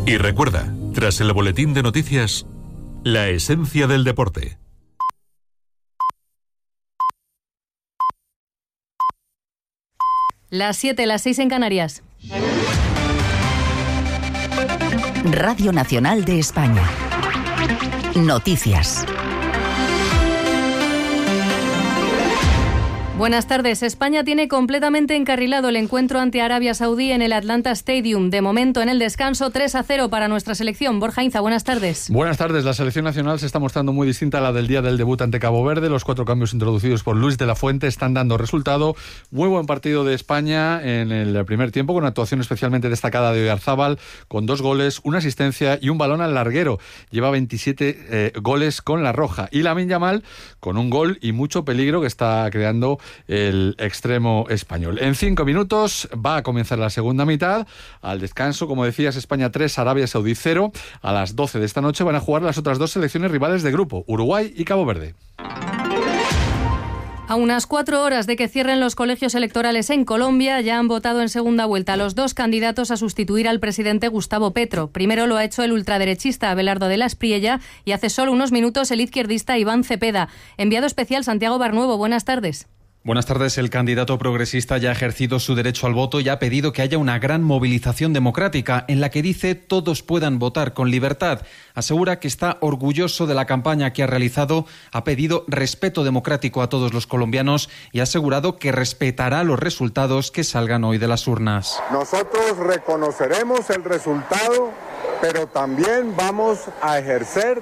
Y recuerda, tras el boletín de noticias, la esencia del deporte. Las 7, las 6 en Canarias. Radio Nacional de España. Noticias. Buenas tardes. España tiene completamente encarrilado el encuentro ante Arabia Saudí en el Atlanta Stadium. De momento, en el descanso, 3-0 para nuestra selección. Borja Inza, buenas tardes. Buenas tardes. La selección nacional se está mostrando muy distinta a la del día del debut ante Cabo Verde. Los 4 cambios introducidos por Luis de la Fuente están dando resultado. Muy buen partido de España en el primer tiempo, con una actuación especialmente destacada de Oyarzábal, con 2 goles, una asistencia y un balón al larguero. Lleva 27 goles con la roja. Y Lamine Yamal con un gol y mucho peligro que está creando el extremo español. En 5 minutos va a comenzar la segunda mitad. Al descanso, como decías, España 3, Arabia Saudí 0. A las 12 de esta noche van a jugar las otras 2 selecciones rivales de grupo, Uruguay y Cabo Verde. A unas 4 horas de que cierren los colegios electorales en Colombia, ya han votado en segunda vuelta los 2 candidatos a sustituir al presidente Gustavo Petro. Primero lo ha hecho el ultraderechista Abelardo de la Espriella y hace solo unos minutos el izquierdista Iván Cepeda. Enviado especial Santiago Barnuevo, buenas tardes. Buenas tardes. El candidato progresista ya ha ejercido su derecho al voto y ha pedido que haya una gran movilización democrática en la que dice todos puedan votar con libertad. Asegura que está orgulloso de la campaña que ha realizado, ha pedido respeto democrático a todos los colombianos y ha asegurado que respetará los resultados que salgan hoy de las urnas. Nosotros reconoceremos el resultado, pero también vamos a ejercer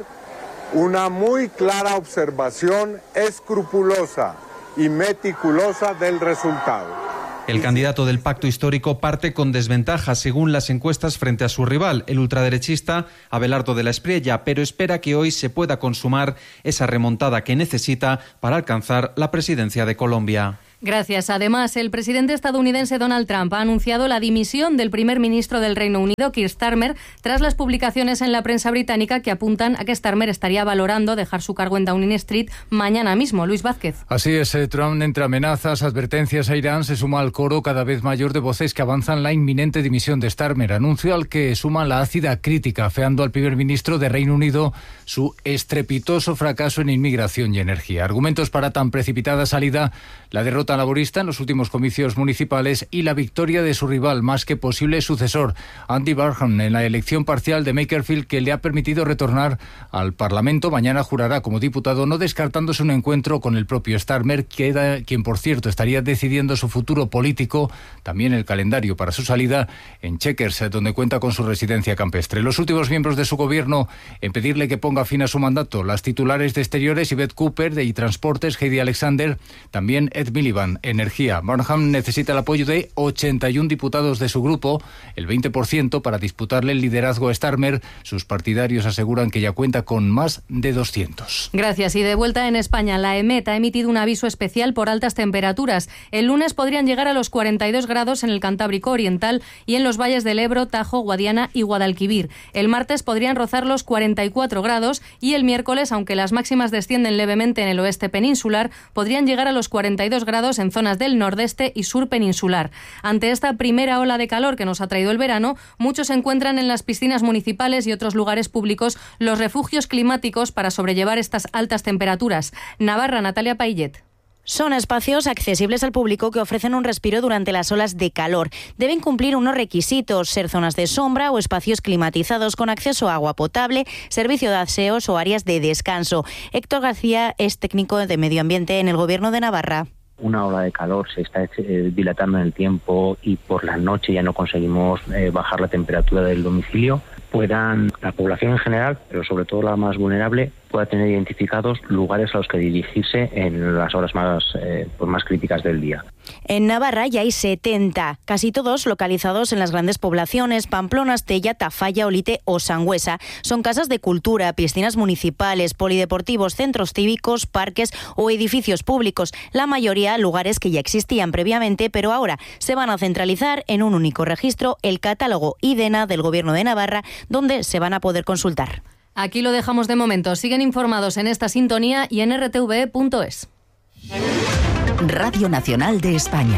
una muy clara observación escrupulosa y meticulosa del resultado. El candidato del pacto histórico parte con desventaja según las encuestas frente a su rival, el ultraderechista Abelardo de la Espriella, pero espera que hoy se pueda consumar esa remontada que necesita para alcanzar la presidencia de Colombia. Gracias. Además, el presidente estadounidense Donald Trump ha anunciado la dimisión del primer ministro del Reino Unido, Keir Starmer, tras las publicaciones en la prensa británica que apuntan a que Starmer estaría valorando dejar su cargo en Downing Street mañana mismo. Luis Vázquez. Así es, Trump, entre amenazas, advertencias a Irán, se suma al coro cada vez mayor de voces que avanzan la inminente dimisión de Starmer, anuncio al que suma la ácida crítica, afeando al primer ministro de Reino Unido su estrepitoso fracaso en inmigración y energía. Argumentos para tan precipitada salida: la derrota laborista en los últimos comicios municipales y la victoria de su rival más que posible sucesor, Andy Burnham, en la elección parcial de Makerfield, que le ha permitido retornar al Parlamento. Mañana jurará como diputado, no descartándose un encuentro con el propio Starmer, quien por cierto estaría decidiendo su futuro político, también el calendario para su salida, en Chequers, donde cuenta con su residencia campestre. Los últimos miembros de su gobierno en pedirle que ponga fin a su mandato: las titulares de Exteriores Yvette Cooper, de Transportes Heidi Alexander, también Ed Miliband, Energía. Burnham necesita el apoyo de 81 diputados de su grupo, el 20%, para disputarle el liderazgo a Starmer. Sus partidarios aseguran que ya cuenta con más de 200. Gracias. Y de vuelta en España, la EMET ha emitido un aviso especial por altas temperaturas. El lunes podrían llegar a los 42 grados en el Cantábrico Oriental y en los valles del Ebro, Tajo, Guadiana y Guadalquivir. El martes podrían rozar los 44 grados y el miércoles, aunque las máximas descienden levemente en el oeste peninsular, podrían llegar a los 42 grados en zonas del nordeste y sur peninsular. Ante esta primera ola de calor que nos ha traído el verano, muchos encuentran en las piscinas municipales y otros lugares públicos los refugios climáticos para sobrellevar estas altas temperaturas. Navarra, Natalia Paillet. Son espacios accesibles al público que ofrecen un respiro durante las olas de calor. Deben cumplir unos requisitos: ser zonas de sombra o espacios climatizados con acceso a agua potable, servicio de aseos o áreas de descanso. Héctor García es técnico de Medio Ambiente en el Gobierno de Navarra. Una ola de calor se está dilatando en el tiempo y por la noche ya no conseguimos bajar la temperatura del domicilio, puedan la población en general, pero sobre todo la más vulnerable, pueda tener identificados lugares a los que dirigirse en las horas más críticas del día. En Navarra ya hay 70, casi todos localizados en las grandes poblaciones: Pamplona, Estella, Tafalla, Olite o Sangüesa. Son casas de cultura, piscinas municipales, polideportivos, centros cívicos, parques o edificios públicos. La mayoría lugares que ya existían previamente, pero ahora se van a centralizar en un único registro, el catálogo IDENA del Gobierno de Navarra, donde se van a poder consultar. Aquí lo dejamos de momento. Siguen informados en esta sintonía y en rtve.es. Radio Nacional de España.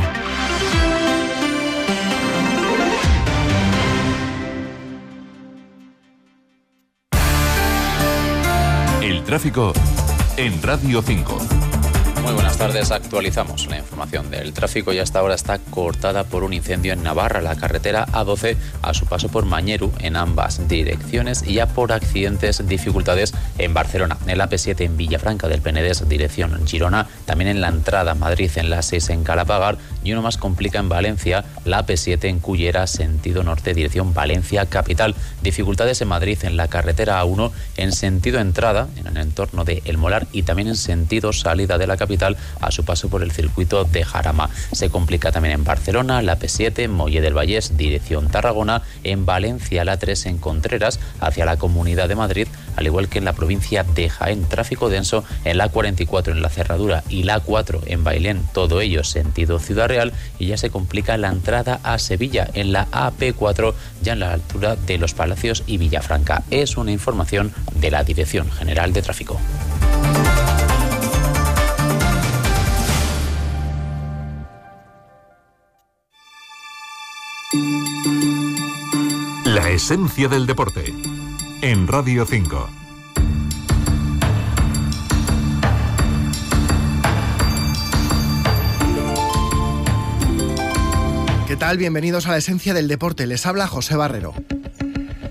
tráfico en Radio 5. Muy buenas tardes, actualizamos la información del tráfico y hasta ahora está cortada por un incendio en Navarra, la carretera A12 a su paso por Mañeru en ambas direcciones y ya por accidentes, dificultades en Barcelona, en la AP7 en Villafranca del Penedès, dirección Girona, también en la entrada a Madrid en la 6 en Calapagar y uno más complica en Valencia, la AP7 en Cullera, sentido norte, dirección Valencia capital. Dificultades en Madrid en la carretera A1 en sentido entrada, en el entorno de El Molar y también en sentido salida de la capital a su paso por el circuito de Jarama. Se complica también en Barcelona, la P7, Molle del Vallès, dirección Tarragona, en Valencia, la 3 en Contreras, hacia la Comunidad de Madrid, al igual que en la provincia de Jaén. Tráfico denso en la 44 en la Cerradura y la 4 en Bailén, todo ello sentido Ciudad Real, y ya se complica la entrada a Sevilla en la AP4, ya en la altura de Los Palacios y Villafranca. Es una información de la Dirección General de Tráfico. La esencia del deporte en Radio 5. ¿Qué tal? Bienvenidos a la esencia del deporte. Les habla José Barrero.